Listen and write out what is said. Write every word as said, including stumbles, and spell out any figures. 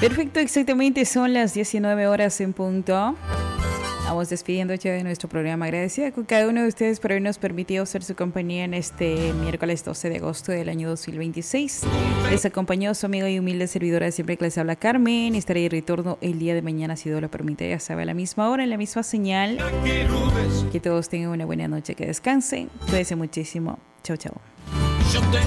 Perfecto, exactamente son las diecinueve horas en punto. Vamos despidiendo ya de nuestro programa. Agradecida con cada uno de ustedes por habernos permitido ser su compañía en este miércoles doce de agosto del año dos mil veintiséis. Les acompañó su amiga y humilde servidora siempre que les habla Carmen. Estaré de retorno el día de mañana, si Dios lo permite, ya sabe, a la misma hora, en la misma señal. Que todos tengan una buena noche, que descansen. Cuídense muchísimo. Chau, chau.